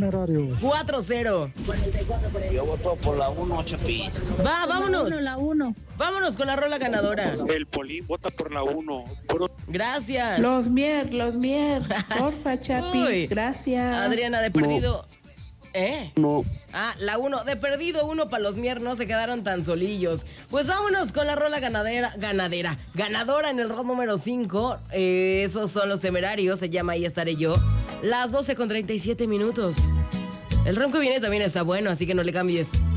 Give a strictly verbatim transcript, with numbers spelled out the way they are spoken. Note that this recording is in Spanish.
temerarios. cuatro cero. Yo voto por la uno, Chapis. Va, vámonos. La uno, la uno. Vámonos con la rola ganadora. El Polín vota por la uno. Puro... Gracias. Los mier, los mier. Porfa, Chapi. Uy. Gracias. Adriana, de perdido. ¿Eh? No. Ah, la uno. De perdido uno para los mier, no se quedaron tan solillos. Pues vámonos con la rola ganadera. Ganadera. Ganadora en el round número cinco. Eh, esos son los temerarios. Se llama Ahí estaré yo. Las doce con treinta y siete minutos. El round que viene también está bueno, así que no le cambies.